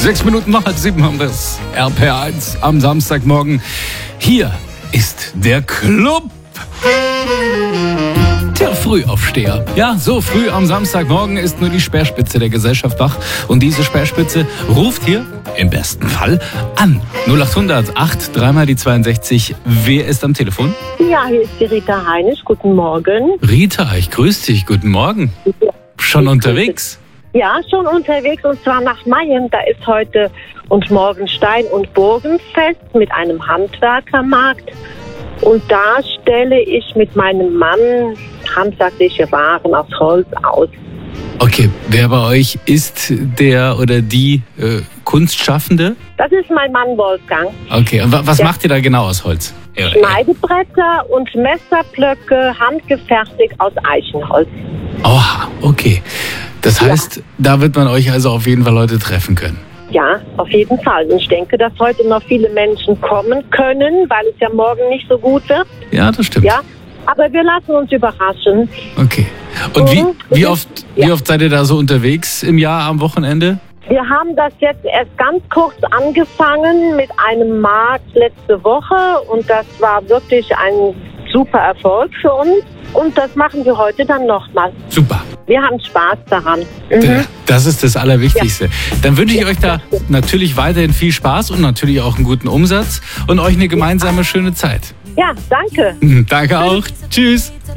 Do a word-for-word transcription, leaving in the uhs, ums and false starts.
Sechs Minuten nach halb sieben haben wir es. R P R eins am Samstagmorgen. Hier ist der Club. Der Frühaufsteher. Ja, so früh am Samstagmorgen ist nur die Speerspitze der Gesellschaft wach. Und diese Speerspitze ruft hier im besten Fall an. null acht hundert acht, dreimal die zweiundsechzig. Wer ist am Telefon? Ja, hier ist die Rita Heinisch. Guten Morgen. Rita, ich grüße dich. Guten Morgen. Schon unterwegs? Ja, schon unterwegs und zwar nach Mayen. Da ist heute und morgen Stein- und Burgenfest mit einem Handwerkermarkt. Und da stelle ich mit meinem Mann handwerkliche Waren aus Holz aus. Okay, wer bei euch ist der oder die äh, Kunstschaffende? Das ist mein Mann Wolfgang. Okay, und wa- was Ja. macht ihr da genau aus Holz? Ja, Schneidebretter und Messerblöcke handgefertigt aus Eichenholz. Oha, okay. Das heißt, da wird man euch also auf jeden Fall heute treffen können. Ja, auf jeden Fall. Und ich denke, dass heute noch viele Menschen kommen können, weil es ja morgen nicht so gut wird. Ja, das stimmt. Ja, aber wir lassen uns überraschen. Okay. Und wie, Mhm. wie, oft, wie oft seid ihr da so unterwegs im Jahr am Wochenende? Wir haben das jetzt erst ganz kurz angefangen mit einem Markt letzte Woche und das war wirklich ein super Erfolg für uns. Und das machen wir heute dann nochmal. Super. Wir haben Spaß daran. Mhm. Das ist das Allerwichtigste. Dann wünsche ich euch da natürlich weiterhin viel Spaß und natürlich auch einen guten Umsatz und euch eine gemeinsame schöne Zeit. Ja, danke. Danke auch. Tschüss.